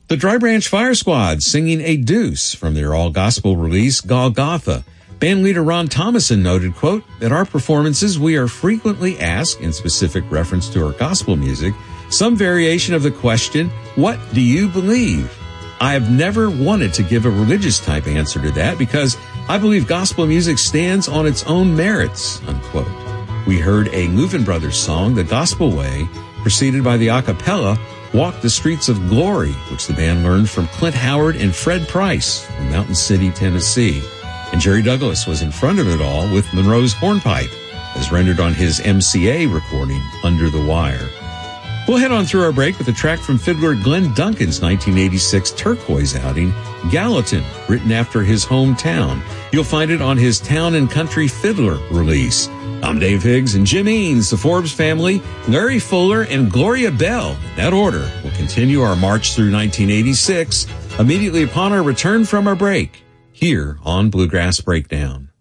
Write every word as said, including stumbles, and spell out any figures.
The Dry Branch Fire Squad singing a deuce from their all-gospel release, Golgotha. Bandleader Ron Thomason noted, quote, "At our performances, we are frequently asked, in specific reference to our gospel music, some variation of the question, what do you believe? I have never wanted to give a religious type answer to that because I believe gospel music stands on its own merits," unquote. We heard a Louvin Brothers song, The Gospel Way, preceded by the a cappella, Walk the Streets of Glory, which the band learned from Clint Howard and Fred Price from Mountain City, Tennessee. And Jerry Douglas was in front of it all with Monroe's hornpipe, as rendered on his M C A recording, Under the Wire. We'll head on through our break with a track from fiddler Glenn Duncan's nineteen eighty-six Turquoise outing, Gallatin, written after his hometown. You'll find it on his Town and Country Fiddler release. I'm Dave Higgs, and Jim Eanes, the Forbes family, Larry Fuller, and Gloria Bell. In that order, we'll continue our march through nineteen eighty-six immediately upon our return from our break, here on Bluegrass Breakdown.